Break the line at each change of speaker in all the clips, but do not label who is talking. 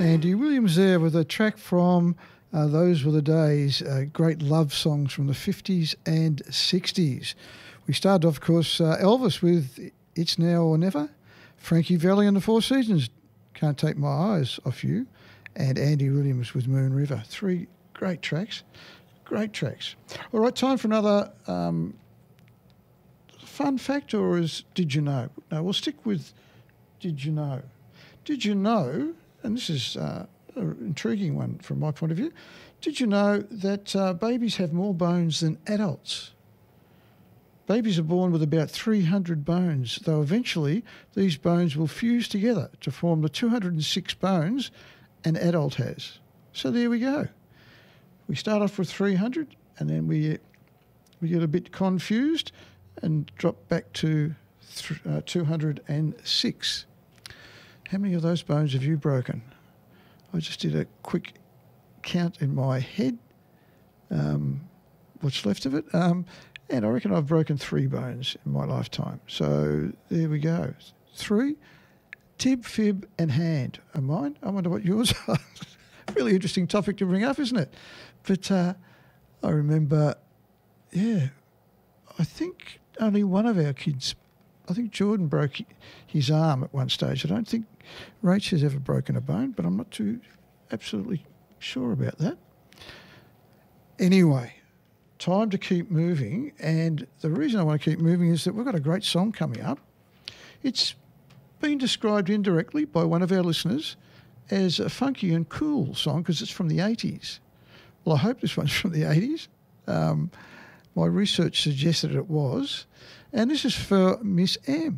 Andy Williams there with a track from Those Were the Days, great love songs from the 50s and 60s. We started off, of course, Elvis with It's Now or Never, Frankie Valli and the Four Seasons, Can't Take My Eyes Off You, and Andy Williams with Moon River. Three great tracks. Great tracks. All right, time for another fun fact, or is Did You Know? No, we'll stick with Did You Know. Did you know, and this is an intriguing one from my point of view, did you know that babies have more bones than adults? Babies are born with about 300 bones, though eventually these bones will fuse together to form the 206 bones an adult has. So there we go. We start off with 300 and then we get a bit confused and drop back to 206. How many of those bones have you broken? I just did a quick count in my head, what's left of it, and I reckon I've broken 3 bones in my lifetime. So there we go. 3, tib, fib and hand are mine. I wonder what yours are. Really interesting topic to bring up, isn't it? But I remember, I think only one of our kids, I think Jordan broke his arm at one stage. I don't think Rach has ever broken a bone, but I'm not too absolutely sure about that. Anyway, time to keep moving, and the reason I want to keep moving is that we've got a great song coming up. It's been described indirectly by one of our listeners as a funky and cool song because it's from the 80s. Well, I hope this one's from the 80s. My research suggested it was. And this is for Miss M.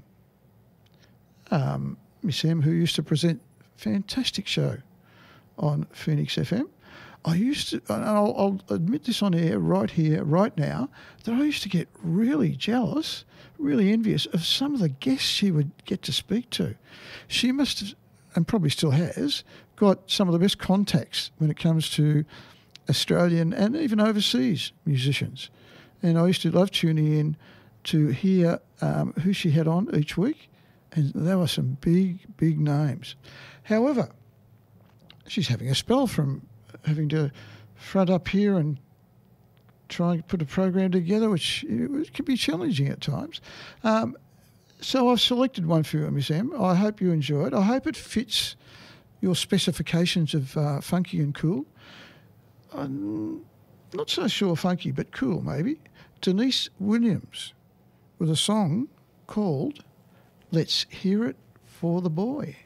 Miss M, who used to present a fantastic show on Phoenix FM. I used to, and I'll admit this on air right here, right now, that I used to get really jealous, really envious of some of the guests she would get to speak to. She must have, and probably still has, got some of the best contacts when it comes to Australian and even overseas musicians. And I used to love tuning in to hear who she had on each week, and there were some big, big names. However, she's having a spell from having to front up here and try and put a program together, which can be challenging at times. So I've selected one for you, Miss M. I hope you enjoy it. I hope it fits your specifications of funky and cool. I'm not so sure funky, but cool maybe. Denise Williams with a song called Let's Hear It for the Boy.